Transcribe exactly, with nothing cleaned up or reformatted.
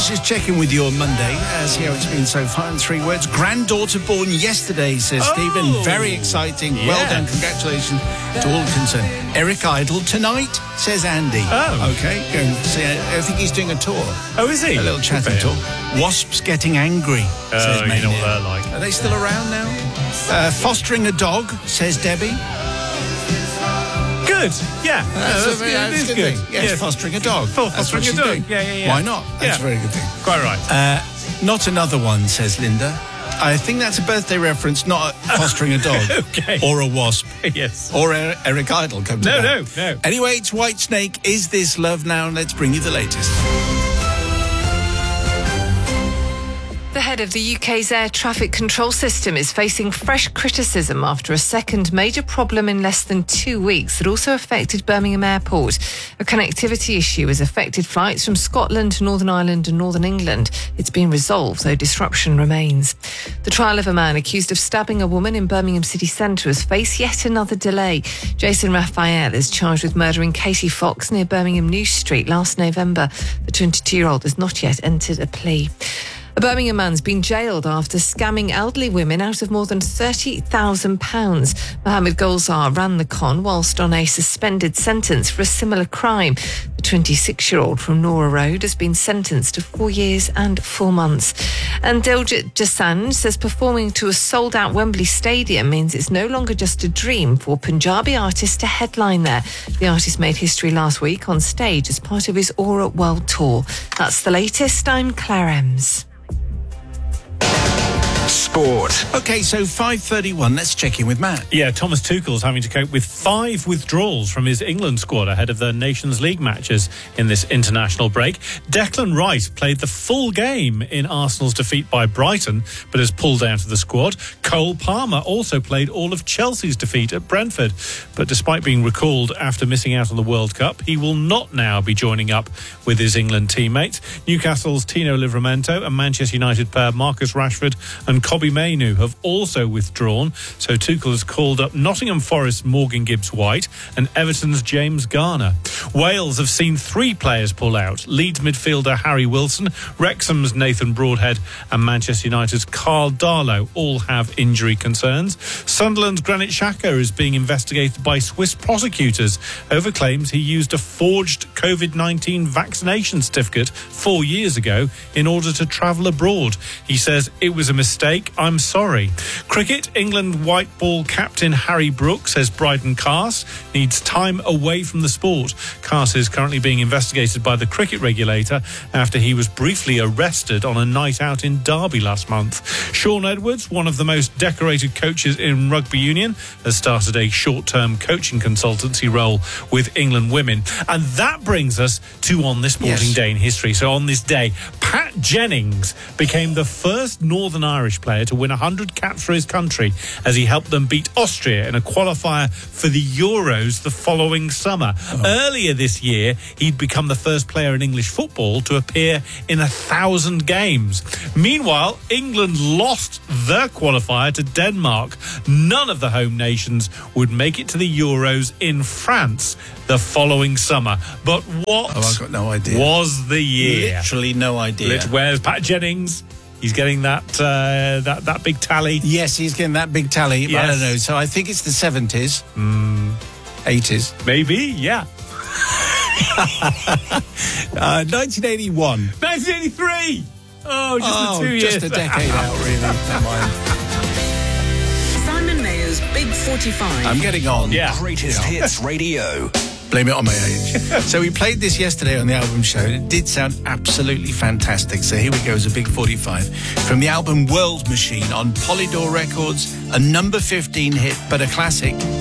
just checking with you on Monday, uh, see how it's been so far in three words. Granddaughter born yesterday, says oh, Stephen. Very exciting. Yeah. Well done. Congratulations to all concerned. Eric Idle tonight, says Andy. Oh. Okay. Go and see. I think he's doing a tour. Oh, is he? A little chatting tour. Wasps getting angry, oh, says Mania. You know what they're like. Are they still around now? Uh, fostering a dog, says Debbie. Good, yeah. That's no, a very, it is good. good. Thing. Yes, yeah. fostering a dog. For, that's fostering what she's a dog. doing. Yeah, yeah, yeah. Why not? That's yeah. a very good thing. Quite right. Uh, not another one, says Linda. I think that's a birthday reference, not fostering a dog. Okay. Or a wasp. Yes. Or er- Eric Idle. Come to no, that. no, no. Anyway, it's Whitesnake. Is this love now? Let's bring you the latest. The head of the U K's air traffic control system is facing fresh criticism after a second major problem in less than two weeks that also affected Birmingham Airport. A connectivity issue has affected flights from Scotland to Northern Ireland and Northern England. It's been resolved, though disruption remains. The trial of a man accused of stabbing a woman in Birmingham city centre has faced yet another delay. Jason Raphael is charged with murdering Katie Fox near Birmingham New Street last November. The twenty-two-year-old has not yet entered a plea. A Birmingham man's been jailed after scamming elderly women out of more than thirty thousand pounds. Mohammed Golzar ran the con whilst on a suspended sentence for a similar crime. The twenty-six-year-old from Nora Road has been sentenced to four years and four months. And Diljit Dosanjh says performing to a sold-out Wembley Stadium means it's no longer just a dream for Punjabi artists to headline there. The artist made history last week on stage as part of his Aura World Tour. That's the latest. I'm Claire Ems. Sport. OK, so five thirty-one, let's check in with Matt. Yeah, Thomas Tuchel's having to cope with five withdrawals from his England squad ahead of the Nations League matches in this international break. Declan Rice played the full game in Arsenal's defeat by Brighton, but has pulled out of the squad. Cole Palmer also played all of Chelsea's defeat at Brentford, but despite being recalled after missing out on the World Cup, he will not now be joining up with his England teammates. Newcastle's Tino Livramento and Manchester United pair Marcus Rashford and Kobbie Mainoo have also withdrawn, so Tuchel has called up Nottingham Forest's Morgan Gibbs-White and Everton's James Garner. Wales have seen three players pull out. Leeds midfielder Harry Wilson, Wrexham's Nathan Broadhead and Manchester United's Carl Darlow all have injury concerns. Sunderland's Granit Xhaka is being investigated by Swiss prosecutors over claims he used a forged covid nineteen vaccination certificate four years ago in order to travel abroad. He says it was a mistake. I'm sorry. Cricket, England white ball captain Harry Brooks says Bryden Carse needs time away from the sport. Carse is currently being investigated by the cricket regulator after he was briefly arrested on a night out in Derby last month. Sean Edwards, one of the most decorated coaches in rugby union, has started a short-term coaching consultancy role with England women. And that brings us to On This Sporting yes. Day in history. So on this day, Pat Jennings became the first Northern Irish player to win one hundred caps for his country as he helped them beat Austria in a qualifier for the Euros the following summer. Oh. Earlier this year, he'd become the first player in English football to appear in a thousand games. Meanwhile, England lost their qualifier to Denmark. None of the home nations would make it to the Euros in France the following summer. But what oh, I've got no idea. was the year? Literally no idea. Where's Pat Jennings? He's getting that uh, that that big tally. Yes, he's getting that big tally. Yes. I don't know. So I think it's the seventies, mm. eighties, maybe. Yeah. uh, nineteen eighty-one, nineteen eighty-three. Oh, just oh, the two just years. a decade out, really. Never mind. Simon Mayer's Big forty-five. I'm getting on. Yeah. Greatest yeah. Hits Radio. Blame it on my age. So we played this yesterday on the album show. It did sound absolutely fantastic. So here we go as a Big forty-five from the album World Machine on Polydor Records, a number fifteen hit, but a classic.